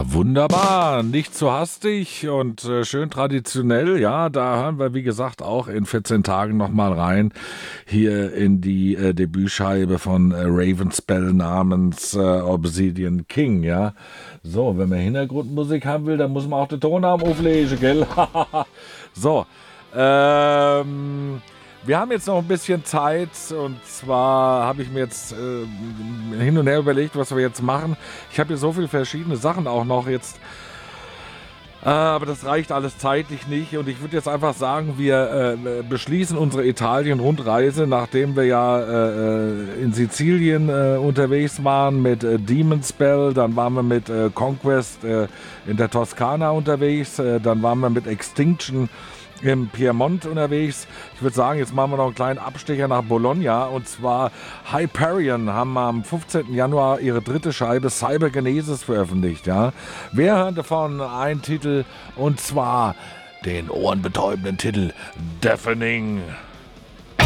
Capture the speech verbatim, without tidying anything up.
Wunderbar, nicht zu hastig und äh, schön traditionell. Ja, da hören wir, wie gesagt, auch in vierzehn Tagen nochmal rein. Hier in die äh, Debütscheibe von äh, Ravenspell namens äh, Obsidian King. Ja, so, wenn man Hintergrundmusik haben will, dann muss man auch den Tonarm auflegen, gell? So, ähm... wir haben jetzt noch ein bisschen Zeit und zwar habe ich mir jetzt äh, hin und her überlegt, was wir jetzt machen. Ich habe hier so viele verschiedene Sachen auch noch jetzt, äh, aber das reicht alles zeitlich nicht und ich würde jetzt einfach sagen, wir äh, beschließen unsere Italien-Rundreise, nachdem wir ja äh, in Sizilien äh, unterwegs waren mit äh, Demon Spell, dann waren wir mit äh, Conquest äh, in der Toskana unterwegs, äh, dann waren wir mit Extinction im Piemont unterwegs. Ich würde sagen, jetzt machen wir noch einen kleinen Abstecher nach Bologna und zwar Hyperion haben am fünfzehnten Januar ihre dritte Scheibe Cybergenesis veröffentlicht. Ja. Wir hören davon einen Titel und zwar den ohrenbetäubenden Titel Deafening.